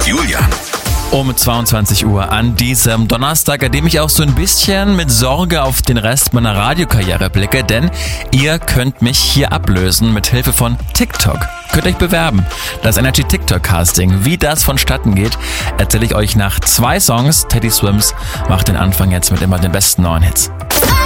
Julian. Um 22 Uhr an diesem Donnerstag, an dem ich auch so ein bisschen mit Sorge auf den Rest meiner Radiokarriere blicke, denn ihr könnt mich hier ablösen mit Hilfe von TikTok. Könnt euch bewerben. Das Energy TikTok Casting. Wie das vonstatten geht, erzähle ich euch nach 2 Songs. Teddy Swims macht den Anfang jetzt mit immer den besten neuen Hits.